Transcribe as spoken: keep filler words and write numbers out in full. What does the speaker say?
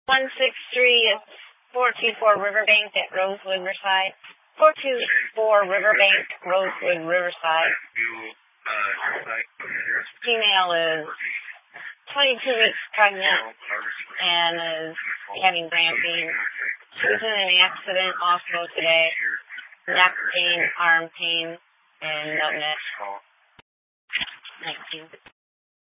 one six three is four two four Riverbank at Rosewood, Riverside. four two four Riverbank, Rosewood, Riverside. Female is twenty-two weeks pregnant and is having cramping. She was in an accident also today. Neck pain, arm pain, and numbness. Thank you.